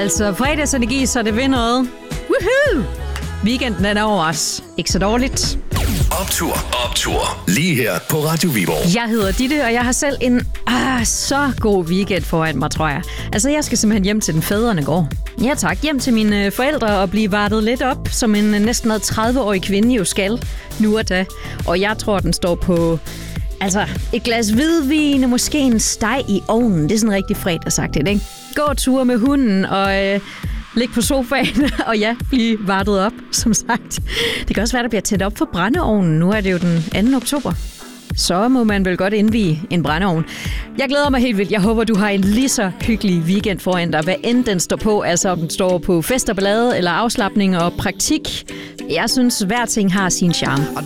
Altså, fredagsenergi, så det vil noget. Woohoo! Weekenden er over os. Ikke så dårligt. Optur. Lige her på Radio Viborg. Jeg hedder Ditte, og jeg har selv en så god weekend foran mig, tror jeg. Altså, jeg skal simpelthen hjem til den fædrenegård. Ja tak, hjem til mine forældre og blive vartet lidt op, som en næsten 30-årig kvinde jo skal nu og da. Og jeg tror, den står på et glas hvidvin og måske en steg i ovnen. Det er sådan rigtig fredagsagtigt, ikke? Gå tur med hunden og ligge på sofaen og blive vartet op, som sagt. Det kan også være, der bliver tændt op for brændeovnen. Nu er det jo den 2. oktober. Så må man vel godt indvie en brændeovn. Jeg glæder mig helt vildt. Jeg håber, du har en lige så hyggelig weekend foran dig, hvad end den står på. Altså om den står på fest og ballade, eller afslapning og praktik. Jeg synes, hver ting har sin charme.